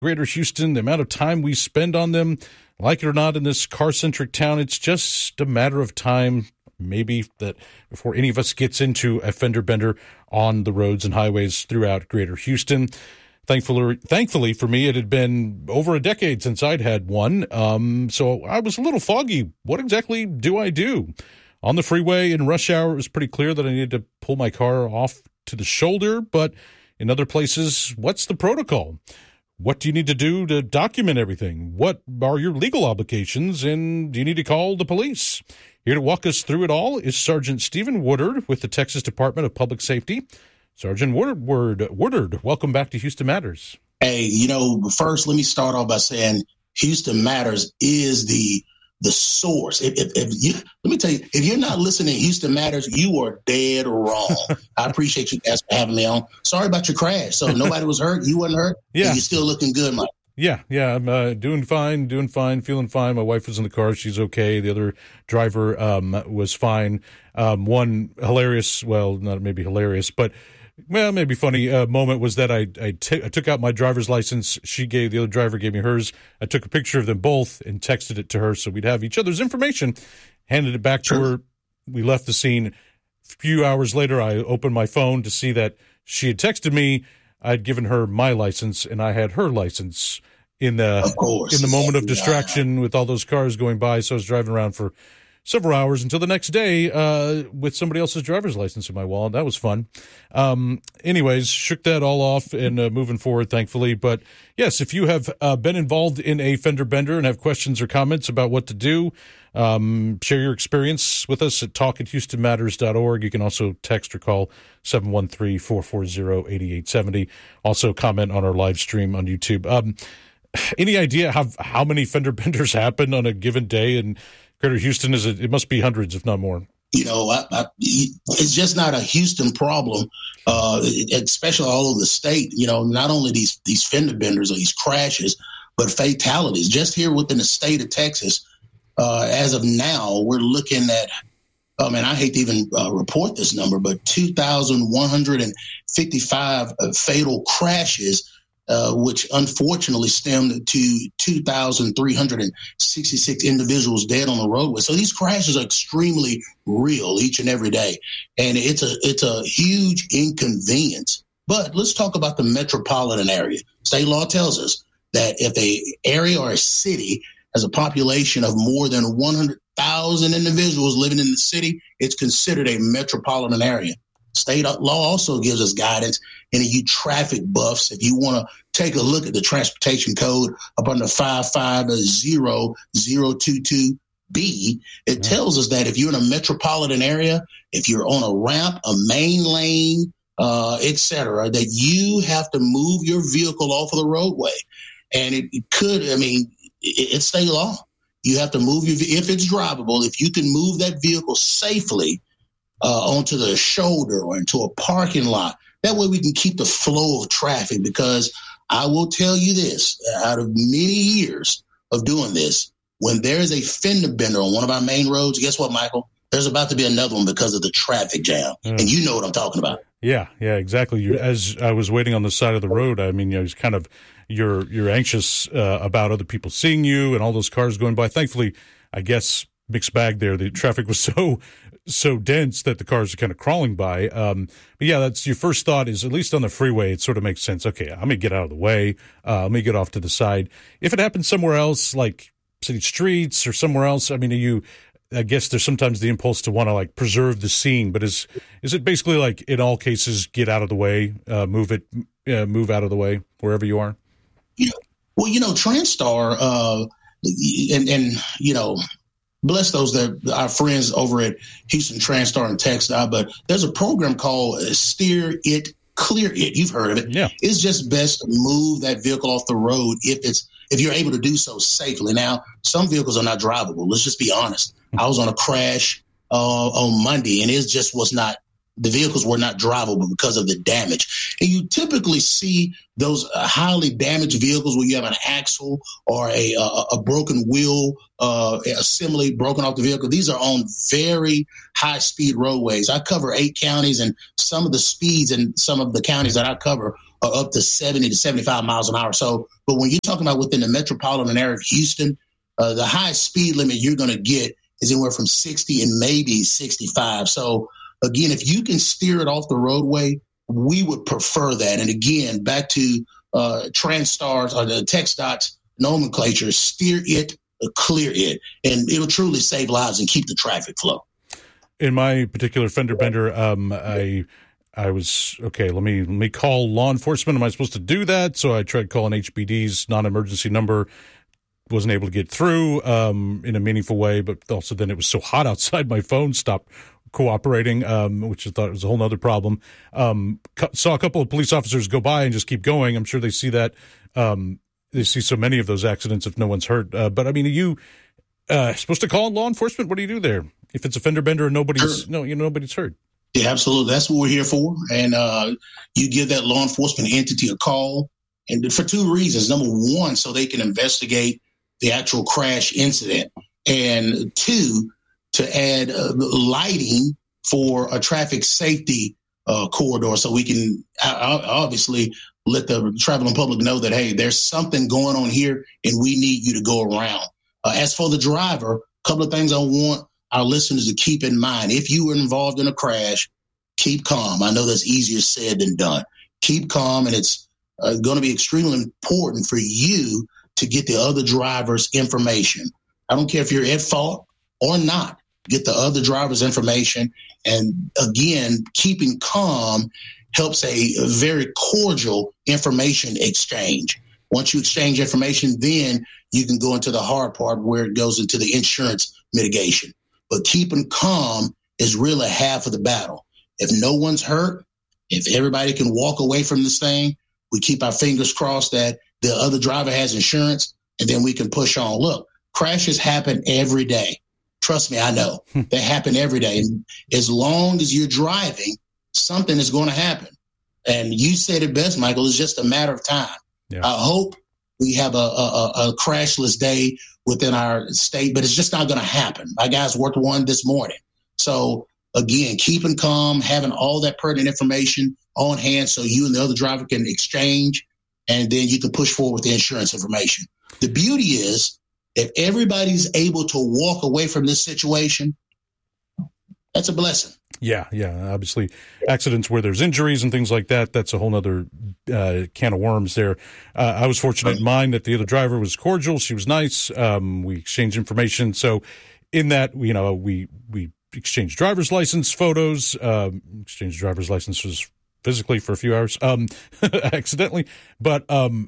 Greater Houston, the amount of time we spend on them, like it or not, in this car-centric town, it's just a matter of time, maybe, that before any of us gets into a fender bender on the roads and highways throughout Greater Houston. Thankfully for me, it had been over a decade since I'd had one, so I was a little foggy. What exactly do I do? On the freeway in rush hour, it was pretty clear that I needed to pull my car off to the shoulder, but in other places, what's the protocol? What do you need to do to document everything? What are your legal obligations, and do you need to call the police? Here to walk us through it all is Sergeant Stephen Woodard with the Texas Department of Public Safety. Sergeant Woodard, welcome back to Houston Matters. Hey, first let me start off by saying Houston Matters is the source. Let me tell you, if you're not listening to Houston Matters, you are dead wrong. I appreciate you guys for having me on. Sorry about your crash. So nobody was hurt. You wasn't hurt. Yeah. And you're still looking good, Mike. Yeah. I'm doing fine, feeling fine. My wife was in the car. She's okay. The other driver was fine. One hilarious, well, not maybe hilarious, but maybe funny moment was that I took out my driver's license. The other driver gave me hers. I took a picture of them both and texted it to her so we'd have each other's information, handed it back to her. We left the scene. A few hours later, I opened my phone to see that she had texted me. I'd given her my license and I had her license in the moment of distraction with all those cars going by. So I was driving around for several hours until the next day with somebody else's driver's license in my wallet. That was fun. Anyways, shook that all off and moving forward, thankfully. But yes, if you have been involved in a fender bender and have questions or comments about what to do, share your experience with us at talk@houstonmatters.org. You can also text or call 713-440-8870. Also comment on our live stream on YouTube. Any idea how many fender benders happen on a given day in Greater Houston? It must be hundreds, if not more. It's just not a Houston problem, especially all over the state. Not only these fender benders or these crashes, but fatalities. Just here within the state of Texas, as of now, we're looking at, I hate to even report this number, but 2,155 fatal crashes, which unfortunately stemmed to 2,366 individuals dead on the roadway. So these crashes are extremely real each and every day, and it's a huge inconvenience. But let's talk about the metropolitan area. State law tells us that if an area or a city has a population of more than 100,000 individuals living in the city, it's considered a metropolitan area. State law also gives us guidance, and you traffic buffs, if you want to take a look at the transportation code up under 550022B, it tells us that if you're in a metropolitan area, if you're on a ramp, a main lane, etc., that you have to move your vehicle off of the roadway. And it's state law. You have to move if it's drivable, if you can move that vehicle safely onto the shoulder or into a parking lot. That way we can keep the flow of traffic, because I will tell you this, out of many years of doing this, when there is a fender bender on one of our main roads, guess what, Michael? There's about to be another one because of the traffic jam. And you know what I'm talking about. Yeah, exactly. As I was waiting on the side of the road, it's kind of, you're anxious about other people seeing you and all those cars going by. Thankfully, I guess, mixed bag there. The traffic was so dense that the cars are kind of crawling by. But yeah, that's your first thought is, at least on the freeway, it sort of makes sense. Okay, I'm going to get out of the way. Let me get off to the side. If it happens somewhere else, like city streets or somewhere else, I guess there's sometimes the impulse to want to preserve the scene, but is it basically in all cases, get out of the way, move out of the way wherever you are? TranStar, bless those that our friends over at Houston TranStar and TxDOT, but there's a program called Steer It, Clear It. You've heard of it. Yeah. It's just best to move that vehicle off the road if you're able to do so safely. Now, some vehicles are not drivable. Let's just be honest. I was on a crash on Monday, and the vehicles were not drivable because of the damage. And you typically see those highly damaged vehicles where you have an axle or a broken wheel assembly broken off the vehicle. These are on very high-speed roadways. I cover 8 counties, and some of the speeds in some of the counties that I cover up to 70 to 75 miles an hour. So, but when you're talking about within the metropolitan area of Houston, the highest speed limit you're going to get is anywhere from 60 and maybe 65. So again, if you can steer it off the roadway, we would prefer that. And again, back to TransStar's or the TxDOT's nomenclature, steer it, clear it, and it'll truly save lives and keep the traffic flow. In my particular fender bender, I was, okay, let me call law enforcement. Am I supposed to do that? So I tried calling HBD's non-emergency number. Wasn't able to get through in a meaningful way, but also then it was so hot outside, my phone stopped cooperating, which I thought was a whole other problem. Saw a couple of police officers go by and just keep going. I'm sure they see that. They see so many of those accidents if no one's hurt. But I mean, are you supposed to call law enforcement? What do you do there if it's a fender bender and nobody's hurt? Yeah, absolutely. That's what we're here for. And you give that law enforcement entity a call, and for two reasons. Number one, so they can investigate the actual crash incident, and two, to add lighting for a traffic safety corridor, so we can obviously let the traveling public know that, hey, there's something going on here and we need you to go around. As for the driver, a couple of things I want our listeners to keep in mind. If you were involved in a crash, keep calm. I know that's easier said than done. Keep calm, and it's going to be extremely important for you to get the other driver's information. I don't care if you're at fault or not. Get the other driver's information. And again, keeping calm helps a very cordial information exchange. Once you exchange information, then you can go into the hard part where it goes into the insurance mitigation. But keeping calm is really half of the battle. If no one's hurt, if everybody can walk away from this thing, we keep our fingers crossed that the other driver has insurance, and then we can push on. Look, crashes happen every day. Trust me, I know. They happen every day. And as long as you're driving, something is going to happen. And you said it best, Michael, it's just a matter of time. Yeah. I hope we have a crashless day within our state, but it's just not going to happen. My guys worked one this morning. So, again, keeping calm, having all that pertinent information on hand so you and the other driver can exchange, and then you can push forward with the insurance information. The beauty is, if everybody's able to walk away from this situation, that's a blessing. Yeah. Obviously, accidents where there's injuries and things like that, that's a whole other can of worms there. I was fortunate in mine that the other driver was cordial. She was nice. We exchanged information. So in that, we exchanged driver's license photos, exchanged driver's licenses physically for a few hours, accidentally. But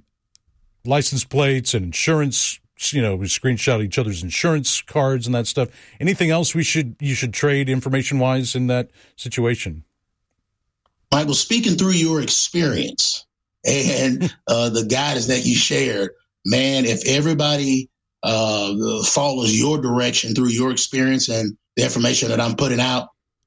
license plates and insurance, we screenshot each other's insurance cards and that stuff. Anything else you should trade information wise in that situation? Michael, speaking through your experience and the guidance that you shared, man, if everybody follows your direction through your experience and the information that I'm putting out,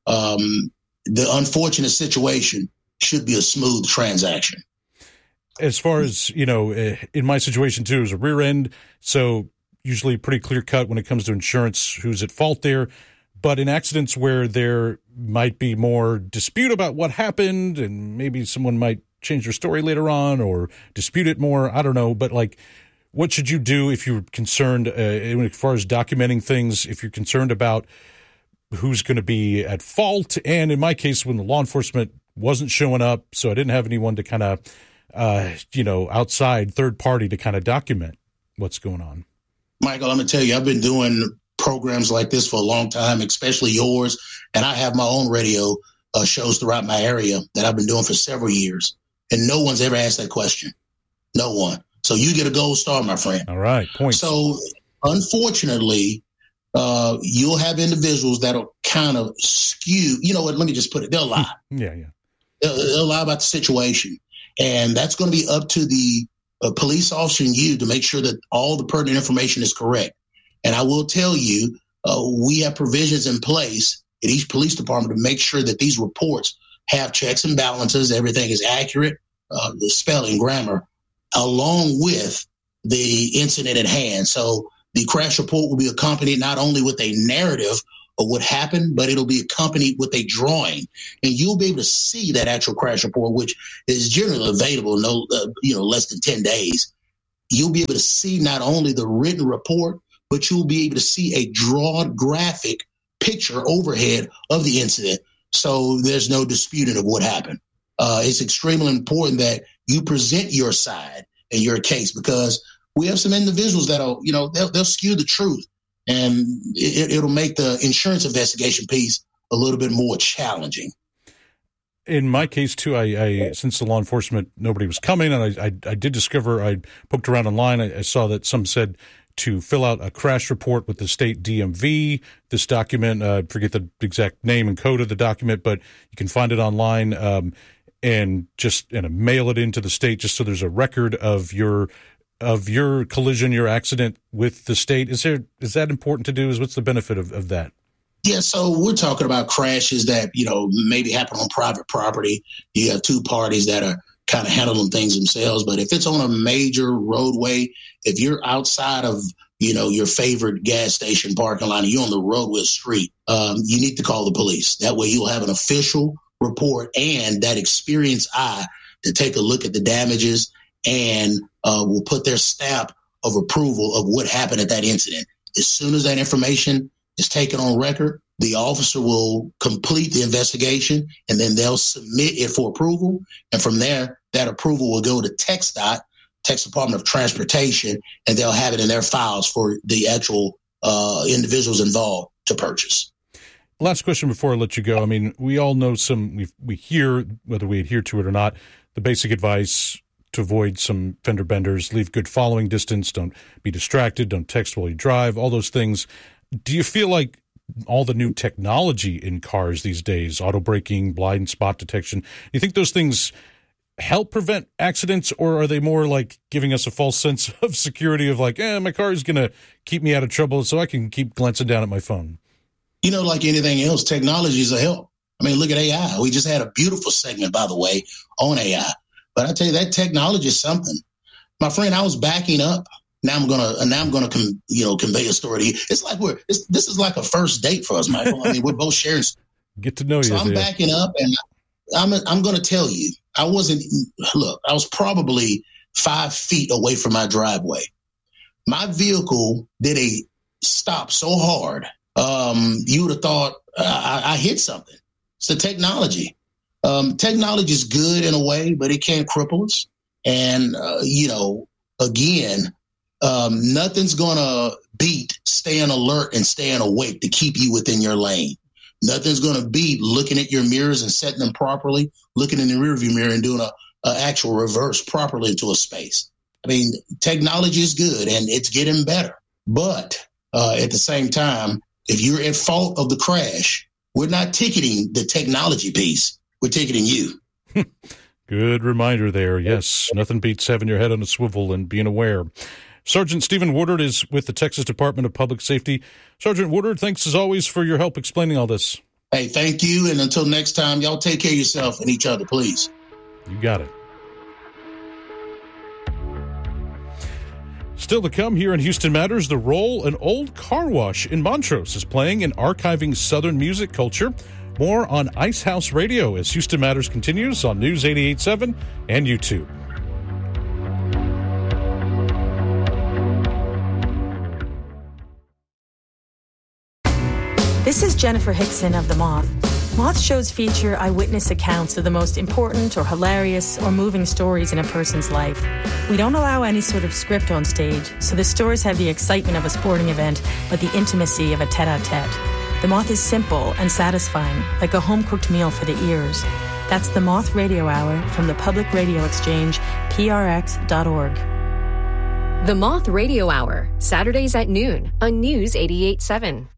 the unfortunate situation should be a smooth transaction. As far as, in my situation, too, it was a rear end, so usually pretty clear cut when it comes to insurance, who's at fault there. But in accidents where there might be more dispute about what happened and maybe someone might change their story later on or dispute it more, I don't know. But, what should you do if you're concerned, as far as documenting things, if you're concerned about who's going to be at fault? And in my case, when the law enforcement wasn't showing up, so I didn't have anyone to kind of outside third party to kind of document what's going on. Michael, I'm going to tell you, I've been doing programs like this for a long time, especially yours. And I have my own radio shows throughout my area that I've been doing for several years. And no one's ever asked that question. No one. So you get a gold star, my friend. All right. Points. So unfortunately, you'll have individuals that'll kind of skew. You know what? Let me just put it. They'll lie. Yeah. They'll lie about the situation. And that's going to be up to the police officer and you to make sure that all the pertinent information is correct. And I will tell you, we have provisions in place at each police department to make sure that these reports have checks and balances, everything is accurate, the spelling, grammar, along with the incident at hand. So the crash report will be accompanied not only with a narrative of what happened, but it'll be accompanied with a drawing, and you'll be able to see that actual crash report, which is generally available less than 10 days. You'll be able to see not only the written report, but you'll be able to see a drawn graphic picture overhead of the incident. So there's no disputing of what happened. It's extremely important that you present your side and your case, because we have some individuals that'll they'll skew the truth, and it'll make the insurance investigation piece a little bit more challenging. In my case, too, I since the law enforcement, nobody was coming, and I did discover, I poked around online, I saw that some said to fill out a crash report with the state DMV. This document, I forget the exact name and code of the document, but you can find it online, and mail it into the state just so there's a record of your collision, your accident with the state. Is that important to do? What's the benefit of that? Yeah, so we're talking about crashes that, maybe happen on private property. You have two parties that are kind of handling things themselves. But if it's on a major roadway, if you're outside of, your favorite gas station parking lot and you're on the roadway street, you need to call the police. That way you'll have an official report and that experienced eye to take a look at the damages and will put their stamp of approval of what happened at that incident. As soon as that information is taken on record, the officer will complete the investigation, and then they'll submit it for approval. And from there, that approval will go to TxDOT, Texas Department of Transportation, and they'll have it in their files for the actual individuals involved to purchase. Last question before I let you go. I mean, we all know we hear, whether we adhere to it or not, the basic advice to avoid some fender benders, leave good following distance, don't be distracted, don't text while you drive, all those things. Do you feel like all the new technology in cars these days, auto braking, blind spot detection, do you think those things help prevent accidents, or are they more like giving us a false sense of security of like, my car is going to keep me out of trouble so I can keep glancing down at my phone? Like anything else, technology is a help. I mean, look at AI. We just had a beautiful segment, by the way, on AI. But I tell you, that technology is something. My friend, I was backing up. Now I'm gonna convey a story to you. It's like this is like a first date for us, Michael. I mean, we're both sharing. Get to know you. So I'm backing up, and I'm going to tell you, I was probably 5 feet away from my driveway. My vehicle did a stop so hard, you would have thought I hit something. It's the technology. Technology is good in a way, but it can cripple us. And, again, nothing's going to beat staying alert and staying awake to keep you within your lane. Nothing's going to beat looking at your mirrors and setting them properly, looking in the rearview mirror and doing a actual reverse properly into a space. I mean, technology is good and it's getting better. But at the same time, if you're at fault of the crash, we're not ticketing the technology piece. We're ticketing you. Good reminder there. Yes, nothing beats having your head on a swivel and being aware. Sergeant Stephen Woodard is with the Texas Department of Public Safety. Sergeant Woodard, thanks as always for your help explaining all this. Hey, thank you. And until next time, y'all take care of yourself and each other, please. You got it. Still to come here in Houston Matters, the role an old car wash in Montrose is playing in archiving Southern music culture. More on Ice House Radio as Houston Matters continues on News 88.7 and YouTube. This is Jennifer Hickson of The Moth. Moth shows feature eyewitness accounts of the most important or hilarious or moving stories in a person's life. We don't allow any sort of script on stage, so the stories have the excitement of a sporting event, but the intimacy of a tete-a-tete. The Moth is simple and satisfying, like a home-cooked meal for the ears. That's The Moth Radio Hour from the Public Radio Exchange, prx.org. The Moth Radio Hour, Saturdays at noon on News 88.7.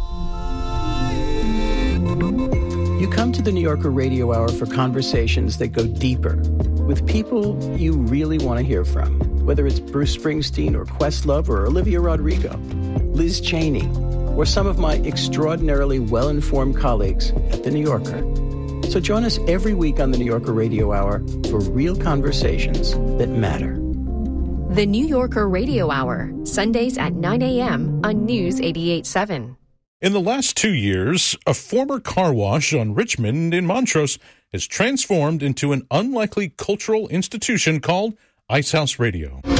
You come to the New Yorker Radio Hour for conversations that go deeper with people you really want to hear from, whether it's Bruce Springsteen or Questlove or Olivia Rodrigo, Liz Cheney, or some of my extraordinarily well-informed colleagues at the New Yorker. So join us every week on the New Yorker Radio Hour for real conversations that matter. The New Yorker Radio Hour, Sundays at 9 a.m. on News 88.7. In the last 2 years, a former car wash on Richmond in Montrose has transformed into an unlikely cultural institution called Ice House Radio.